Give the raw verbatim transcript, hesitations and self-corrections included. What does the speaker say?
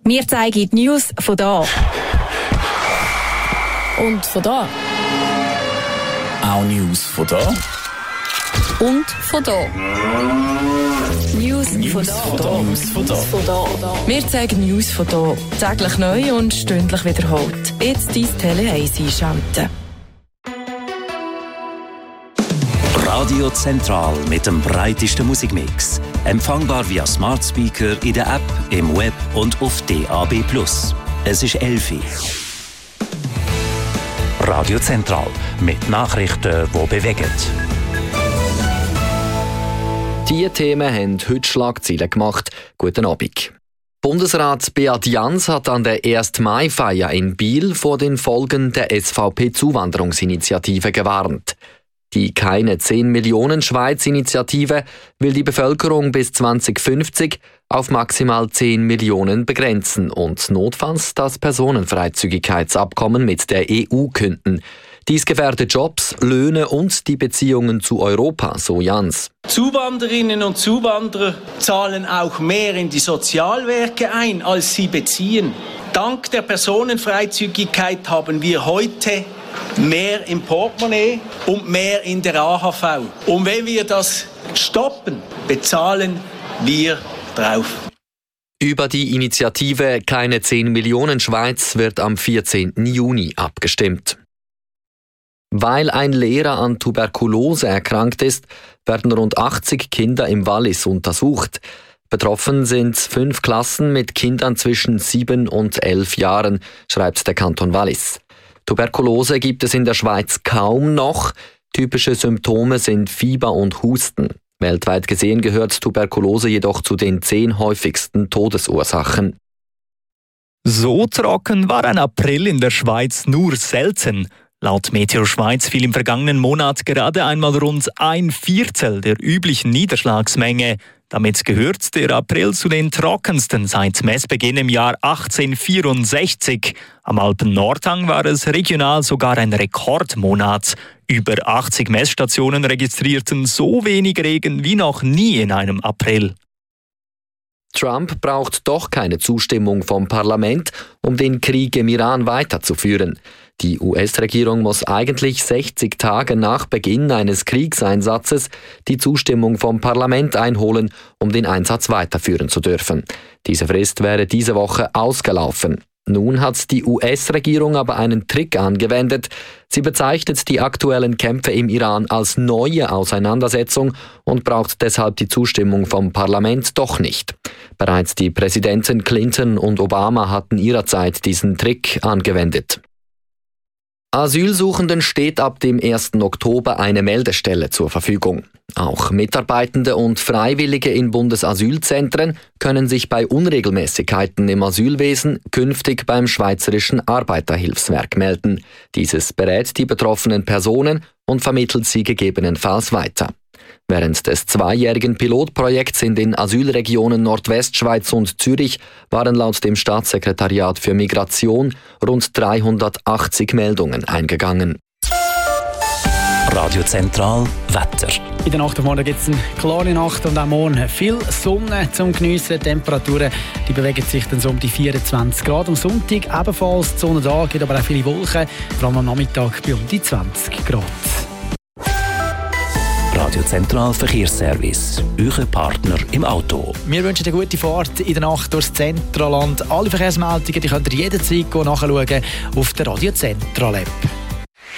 Wir zeigen die News von da. Und von da. Auch News von da. Und von da. News, News von da. Von da. News von da. Von da. Wir zeigen News von da. Täglich neu und stündlich wiederholt. Jetzt dein Tele eins einschalten. Radio Zentral mit dem breitesten Musikmix. Empfangbar via Smart Speaker in der App, im Web und auf D A B plus. Es ist elf Uhr. Radio Zentral mit Nachrichten, die bewegen. Diese Themen haben heute Schlagzeilen gemacht. Guten Abend. Bundesrat Beat Jans hat an der ersten Mai-Feier in Biel vor den Folgen der S V P-Zuwanderungsinitiative gewarnt. Die «Keine zehn Millionen Schweiz-Initiative» will die Bevölkerung bis zwanzig fünfzig auf maximal zehn Millionen begrenzen und notfalls das Personenfreizügigkeitsabkommen mit der E U künden. Dies gefährdet Jobs, Löhne und die Beziehungen zu Europa, so Jans. Zuwanderinnen und Zuwanderer zahlen auch mehr in die Sozialwerke ein, als sie beziehen. Dank der Personenfreizügigkeit haben wir heute mehr im Portemonnaie und mehr in der A H V. Und wenn wir das stoppen, bezahlen wir drauf. Über die Initiative «Keine zehn Millionen Schweiz» wird am vierzehnten Juni abgestimmt. Weil ein Lehrer an Tuberkulose erkrankt ist, werden rund achtzig Kinder im Wallis untersucht. Betroffen sind fünf Klassen mit Kindern zwischen sieben und elf Jahren, schreibt der Kanton Wallis. Tuberkulose gibt es in der Schweiz kaum noch. Typische Symptome sind Fieber und Husten. Weltweit gesehen gehört Tuberkulose jedoch zu den zehn häufigsten Todesursachen. So trocken war ein April in der Schweiz nur selten. Laut Meteo Schweiz fiel im vergangenen Monat gerade einmal rund ein Viertel der üblichen Niederschlagsmenge. Damit gehört der April zu den trockensten seit Messbeginn im Jahr achtzehnhundertvierundsechzig. Am Alpen-Nordhang war es regional sogar ein Rekordmonat. Über achtzig Messstationen registrierten so wenig Regen wie noch nie in einem April. Trump braucht doch keine Zustimmung vom Parlament, um den Krieg im Iran weiterzuführen. Die U S-Regierung muss eigentlich sechzig Tage nach Beginn eines Kriegseinsatzes die Zustimmung vom Parlament einholen, um den Einsatz weiterführen zu dürfen. Diese Frist wäre diese Woche ausgelaufen. Nun hat die U S-Regierung aber einen Trick angewendet. Sie bezeichnet die aktuellen Kämpfe im Iran als neue Auseinandersetzung und braucht deshalb die Zustimmung vom Parlament doch nicht. Bereits die Präsidenten Clinton und Obama hatten ihrerzeit diesen Trick angewendet. Asylsuchenden steht ab dem ersten Oktober eine Meldestelle zur Verfügung. Auch Mitarbeitende und Freiwillige in Bundesasylzentren können sich bei Unregelmäßigkeiten im Asylwesen künftig beim Schweizerischen Arbeiterhilfswerk melden. Dieses berät die betroffenen Personen und vermittelt sie gegebenenfalls weiter. Während des zweijährigen Pilotprojekts in den Asylregionen Nordwestschweiz und Zürich waren laut dem Staatssekretariat für Migration rund dreihundertachtzig Meldungen eingegangen. Radio Zentral Wetter. In der Nacht auf morgen gibt es eine klare Nacht und auch morgen viel Sonne zum Geniessen. Temperaturen die bewegen sich dann so um die vierundzwanzig Grad. Am Sonntag ebenfalls die Sonne da, gibt aber auch viele Wolken. Vor allem am Nachmittag bei um die zwanzig Grad. Radio Zentral Verkehrsservice, euer Partner im Auto. Wir wünschen eine gute Fahrt in der Nacht durchs Zentralland. Alle Verkehrsmeldungen die könnt ihr jederzeit nachschauen auf der Radio Zentral App.